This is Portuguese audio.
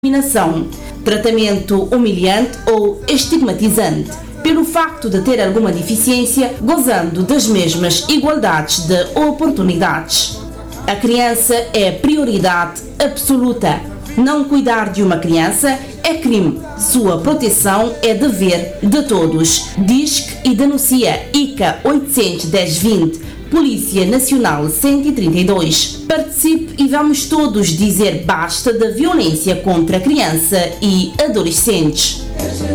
discriminação, tratamento humilhante ou estigmatizante, pelo facto de ter alguma deficiência, gozando das mesmas igualdades de oportunidades. A criança é prioridade absoluta. Não cuidar de uma criança é crime. Sua proteção é dever de todos. Disque e denuncia ICA 81020, Polícia Nacional 132. Participe e vamos todos dizer basta da violência contra a criança e adolescentes.